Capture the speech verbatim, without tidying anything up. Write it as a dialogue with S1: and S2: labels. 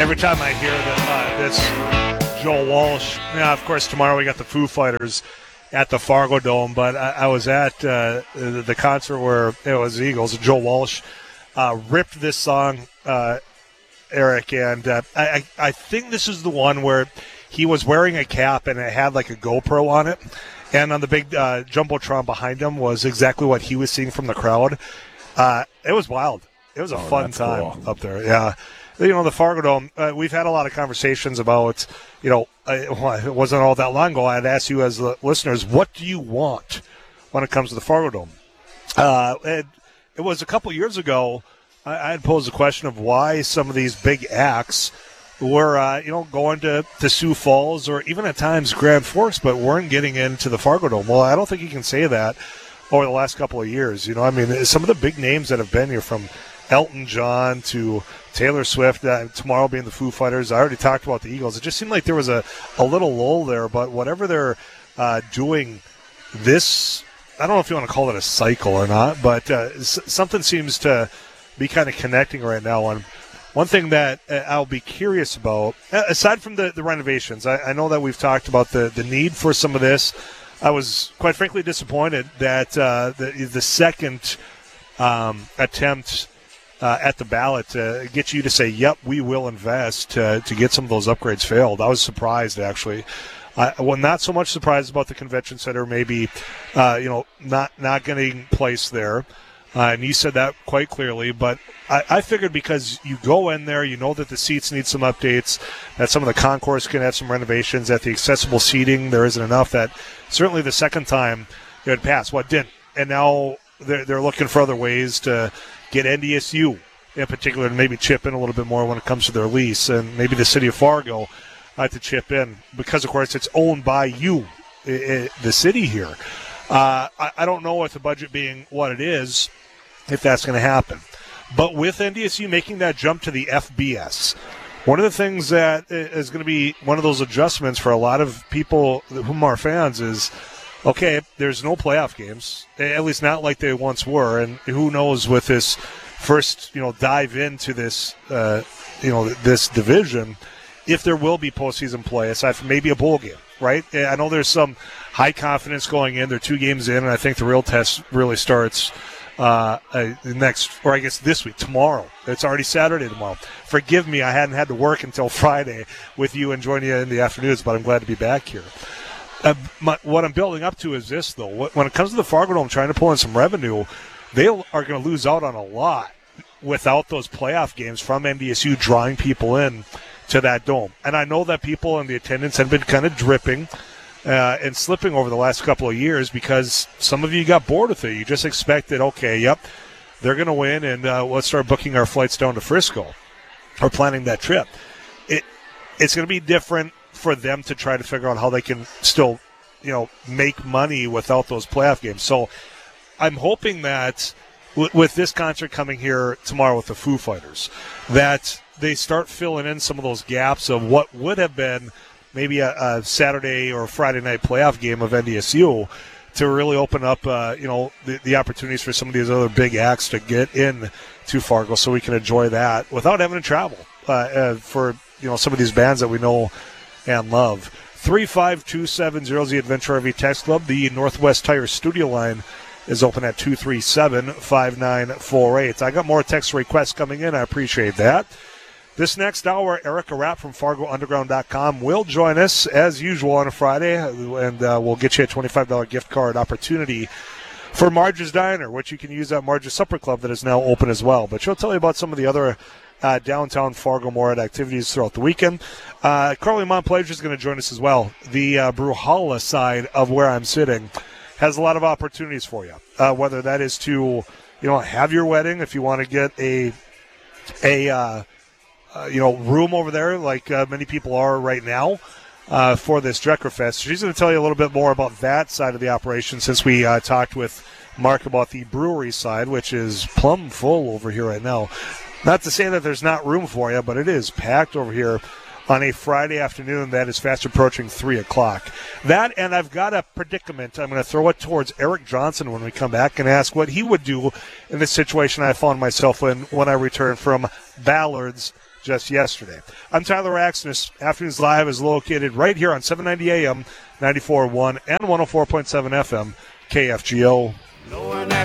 S1: Every time I hear that, uh, this Joe Walsh, yeah, of course, tomorrow we got the Foo Fighters at the Fargo Dome, but I, I was at uh, the, the concert where it was the Eagles. Joe Walsh uh, ripped this song, uh, Eric, and uh, I, I think this is the one where he was wearing a cap and it had like a GoPro on it, and on the big uh, Jumbotron behind him was exactly what he was seeing from the crowd. Uh, it was wild. It was a oh, fun time cool. up there, yeah. You know, the Fargo Dome, uh, we've had a lot of conversations about, you know, uh, it wasn't all that long ago. I had asked you as the listeners, what do you want when it comes to the Fargo Dome? Uh, it, it was a couple years ago, I, I had posed the question of why some of these big acts were, uh, you know, going to, to Sioux Falls or even at times Grand Forks, but weren't getting into the Fargo Dome. Well, I don't think you can say that over the last couple of years. You know, I mean, some of the big names that have been here, from Elton John to Taylor Swift, uh, tomorrow being the Foo Fighters. I already talked about the Eagles. It just seemed like there was a, a little lull there, but whatever they're uh, doing this, I don't know if you want to call it a cycle or not, but uh, s- something seems to be kind of connecting right now. On one thing that uh, I'll be curious about, aside from the, the renovations, I, I know that we've talked about the, the need for some of this. I was quite frankly disappointed that uh, the, the second um, attempt Uh, at the ballot to get you to say, yep, we will invest uh, to get some of those upgrades failed. I was surprised, actually. I well, not so much surprised about the convention center maybe, uh, you know, not, not getting placed there. Uh, and you said that quite clearly. But I, I figured because you go in there, you know that the seats need some updates, that some of the concourse can have some renovations, that the accessible seating, there isn't enough, that certainly the second time it would pass. Well, it didn't. And now they're, they're looking for other ways to get N D S U in particular to maybe chip in a little bit more when it comes to their lease, and maybe the city of Fargo uh, to chip in because, of course, it's owned by you, I- I- the city here. Uh, I-, I don't know with the budget being what it is if that's going to happen. But with N D S U making that jump to the F B S, one of the things that is going to be one of those adjustments for a lot of people whom are fans is, okay, there's no playoff games, at least not like they once were, and who knows with this first, you know, dive into this, uh, you know, this division, if there will be postseason play aside from maybe a bowl game, right? I know there's some high confidence going in. They're two games in, and I think the real test really starts uh, uh, next, or I guess this week, tomorrow. It's already Saturday tomorrow. Forgive me, I hadn't had to work until Friday with you and joining you in the afternoons, but I'm glad to be back here. Uh, my, what I'm building up to is this, though. When it comes to the Fargo Dome trying to pull in some revenue, they are going to lose out on a lot without those playoff games from N D S U drawing people in to that dome. And I know that people in the attendance have been kind of dripping uh, and slipping over the last couple of years because some of you got bored with it. You just expected, okay, yep, they're going to win, and uh, let's start booking our flights down to Frisco or planning that trip. It It's going to be different for them to try to figure out how they can still, you know, make money without those playoff games. So I'm hoping that w- with this concert coming here tomorrow with the Foo Fighters, that they start filling in some of those gaps of what would have been maybe a, a Saturday or Friday night playoff game of N D S U to really open up, uh, you know, the, the opportunities for some of these other big acts to get in to Fargo so we can enjoy that without having to travel uh, uh, for, you know, some of these bands that we know and love. three five two seven zero is the Adventure R V Text Club. The Northwest Tire studio line is open at two three seven, five nine four eight. I got more text requests coming in. I appreciate that. This next hour, Erica Rapp from Fargo Underground dot com will join us, as usual, on a Friday, and uh, we'll get you a twenty-five dollars gift card opportunity for Marge's Diner, which you can use at Marge's Supper Club that is now open as well. But she'll tell you about some of the other Uh, downtown Fargo-Moorhead activities throughout the weekend. Uh, Carly Montplaisir is going to join us as well. The uh, Bruhala side of where I'm sitting has a lot of opportunities for you, uh, whether that is to, you know, have your wedding, if you want to get a, a uh, uh, you know, room over there like uh, many people are right now uh, for this Drecker Fest. She's going to tell you a little bit more about that side of the operation since we uh, talked with Mark about the brewery side, which is plumb full over here right now. Not to say that there's not room for you, but it is packed over here on a Friday afternoon that is fast approaching three o'clock. That, and I've got a predicament. I'm going to throw it towards Eric Johnson when we come back and ask what he would do in this situation I found myself in when I returned from Ballard's just yesterday. I'm Tyler Axner. Afternoons Live is located right here on seven ninety A M, ninety-four point one, and one oh four point seven F M, K F G O.